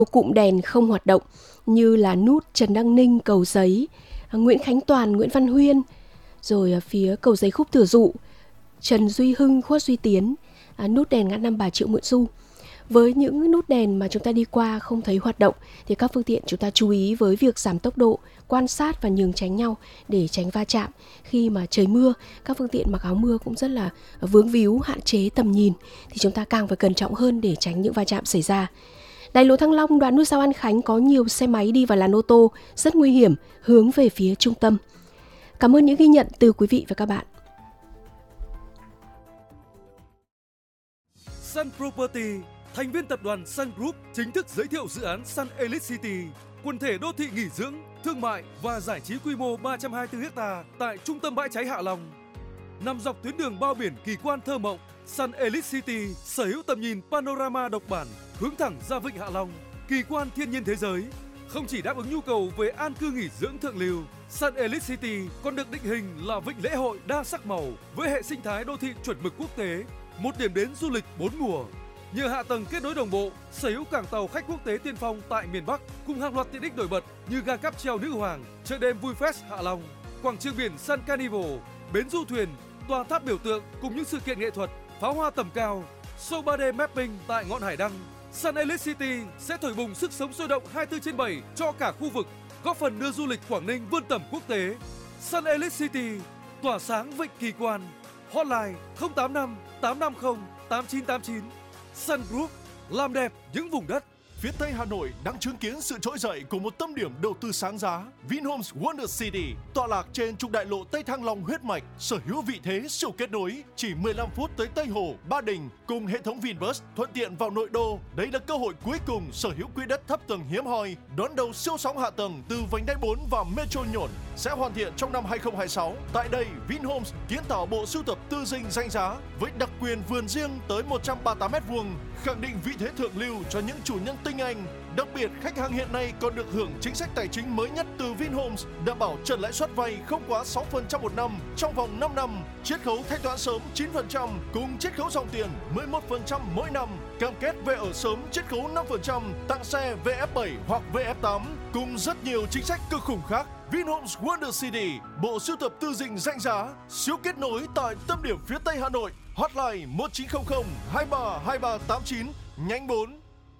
cụm đèn không hoạt động như là nút Trần Đăng Ninh, Cầu Giấy, Nguyễn Khánh Toàn, Nguyễn Văn Huyên, rồi phía Cầu Giấy Khúc Thừa Dụ, Trần Duy Hưng, Khuất Duy Tiến, nút đèn ngã năm Bà Triệu Nguyễn Du. Với những nút đèn mà chúng ta đi qua không thấy hoạt động thì các phương tiện chúng ta chú ý với việc giảm tốc độ, quan sát và nhường tránh nhau để tránh va chạm. Khi mà trời mưa, các phương tiện mặc áo mưa cũng rất là vướng víu, hạn chế tầm nhìn thì chúng ta càng phải cẩn trọng hơn để tránh những va chạm xảy ra. Đại lộ Thăng Long đoạn nút giao An Khánh có nhiều xe máy đi vào làn ô tô rất nguy hiểm hướng về phía trung tâm. Cảm ơn những ghi nhận từ quý vị và các bạn. Sun Property, thành viên tập đoàn Sun Group chính thức giới thiệu dự án Sun Elite City, quần thể đô thị nghỉ dưỡng, thương mại và giải trí quy mô 324 ha tại trung tâm bãi cháy Hạ Long. Nằm dọc tuyến đường bao biển kỳ quan thơ mộng, Sun Elite City sở hữu tầm nhìn panorama độc bản hướng thẳng ra vịnh Hạ Long, kỳ quan thiên nhiên thế giới. Không chỉ đáp ứng nhu cầu về an cư nghỉ dưỡng thượng lưu, Sun Elite City còn được định hình là vịnh lễ hội đa sắc màu với hệ sinh thái đô thị chuẩn mực quốc tế, một điểm đến du lịch 4 mùa. Nhờ hạ tầng kết nối đồng bộ, sở hữu cảng tàu khách quốc tế tiên phong tại miền Bắc cùng hàng loạt tiện ích nổi bật như ga cáp treo Nữ Hoàng, chợ đêm Vui Fest Hạ Long, quảng trường biển Sun Carnival, bến du thuyền, tòa tháp biểu tượng cùng những sự kiện nghệ thuật, pháo hoa tầm cao, show 3D mapping tại ngọn hải đăng. Sun Elite City sẽ thổi bùng sức sống sôi động 24/7 cho cả khu vực, góp phần đưa du lịch Quảng Ninh vươn tầm quốc tế. Sun Elite City tỏa sáng vịnh kỳ quan. Hotline 085 850 8989. Sun Group làm đẹp những vùng đất. Phía Tây Hà Nội đang chứng kiến sự trỗi dậy của một tâm điểm đầu tư sáng giá, Vinhomes Wonder City, tọa lạc trên trục đại lộ Tây Thăng Long huyết mạch, sở hữu vị thế siêu kết nối, chỉ 15 phút tới Tây Hồ, Ba Đình cùng hệ thống Vinbus thuận tiện vào nội đô. Đây là cơ hội cuối cùng sở hữu quỹ đất thấp tầng hiếm hoi, đón đầu siêu sóng hạ tầng từ vành đai 4 và Metro Nhổn sẽ hoàn thiện trong năm 2026. Tại đây, Vinhomes kiến tạo bộ sưu tập tư dinh danh giá với đặc quyền vườn riêng tới 138m², khẳng định vị thế thượng lưu cho những chủ nhân tinh anh. Đặc biệt, khách hàng hiện nay còn được hưởng chính sách tài chính mới nhất từ Vinhomes, đảm bảo trần lãi suất vay không quá 6% một năm trong vòng 5 năm, chiết khấu thanh toán sớm 9% cùng chiết khấu dòng tiền 11% mỗi năm, cam kết về ở sớm chiết khấu 5%, tặng xe VF7 hoặc VF8 cùng rất nhiều chính sách cực khủng khác. Vinhomes Wonder City, bộ sưu tập tư dinh danh giá, siêu kết nối tại tâm điểm phía Tây Hà Nội. Hotline 1900 23 2389 nhánh 4.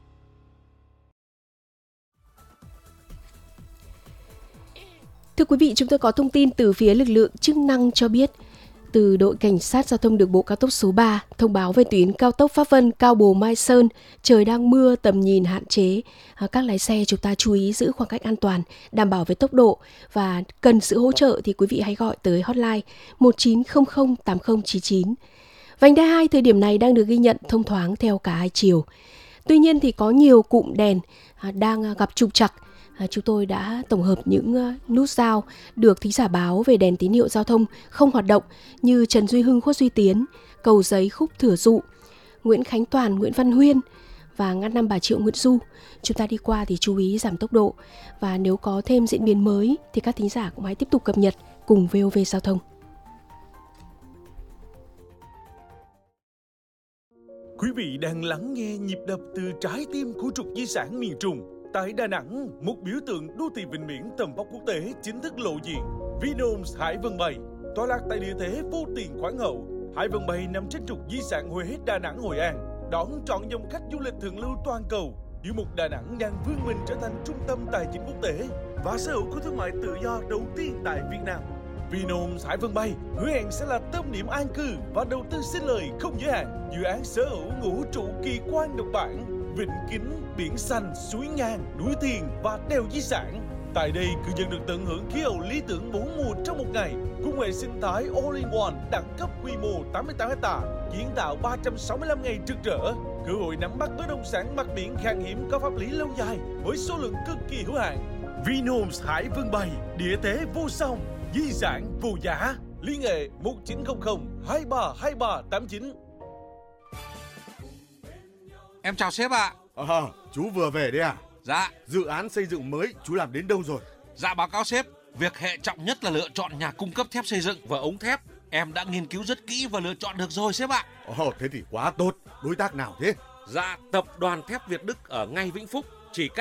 Thưa quý vị, chúng tôi có thông tin từ phía lực lượng chức năng cho biết, từ đội cảnh sát giao thông đường bộ cao tốc số 3 thông báo về tuyến cao tốc Pháp Vân - Cao Bồ - Mai Sơn, trời đang mưa, tầm nhìn hạn chế. Các lái xe chúng ta chú ý giữ khoảng cách an toàn, đảm bảo về tốc độ và cần sự hỗ trợ thì quý vị hãy gọi tới hotline 1900 8099. Vành đai 2 thời điểm này đang được ghi nhận thông thoáng theo cả hai chiều. Tuy nhiên thì có nhiều cụm đèn đang gặp trục trặc. Chúng tôi đã tổng hợp những nút giao được thính giả báo về đèn tín hiệu giao thông không hoạt động như Trần Duy Hưng, Khuất Duy Tiến, Cầu Giấy, Khúc Thừa Dụ, Nguyễn Khánh Toàn, Nguyễn Văn Huyên và ngã năm Bà Triệu Nguyễn Du. Chúng ta đi qua thì chú ý giảm tốc độ, và nếu có thêm diễn biến mới thì các thính giả cũng hãy tiếp tục cập nhật cùng VOV Giao thông. Quý vị đang lắng nghe nhịp đập từ trái tim của trục di sản miền Trung. Tại Đà Nẵng, một biểu tượng đô thị vịnh biển tầm vóc quốc tế chính thức lộ diện. Vinhomes Hải Vân Bay, tọa lạc tại địa thế vô tiền khoáng hậu. Hải Vân Bay nằm trên trục di sản Huế, Đà Nẵng, Hội An, đón trọn dòng khách du lịch thượng lưu toàn cầu. Giữa một Đà Nẵng đang vươn mình trở thành trung tâm tài chính quốc tế và sở hữu khu thương mại tự do đầu tiên tại Việt Nam. Vinhomes Hải Vân Bay hứa hẹn sẽ là tâm điểm an cư và đầu tư sinh lời không giới hạn. Dự án sở hữu ngũ trụ kỳ quan độc bản, vịnh kính, biển xanh, suối ngang, núi thiền và đèo di sản. Tại đây, cư dân được tận hưởng khí hậu lý tưởng 4 mùa trong một ngày, cùng hệ sinh thái all-in-one đẳng cấp quy mô 88 ha, kiến tạo 365 ngày rực rỡ, cơ hội nắm bắt bất động sản mặt biển khan hiếm có pháp lý lâu dài với số lượng cực kỳ hữu hạn. Vinhomes Hải Vân Bay, địa thế vô song, di sản vô giá. Liên hệ 1900 23 2389. Em chào sếp ạ. Chú vừa về đấy à? Dạ. Dự án xây dựng mới chú làm đến đâu rồi? Dạ báo cáo sếp, việc hệ trọng nhất là lựa chọn nhà cung cấp thép xây dựng và ống thép. Em đã nghiên cứu rất kỹ và lựa chọn được rồi sếp ạ. Thế thì quá tốt. Đối tác nào thế? Dạ, tập đoàn thép Việt Đức ở ngay Vĩnh Phúc. Chỉ